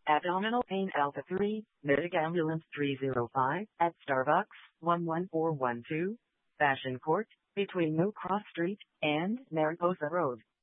Abdominal pain Alpha 3, Medic Ambulance 305, at Starbucks, 11412, Fashion Court, between New Cross Street and Mariposa Road.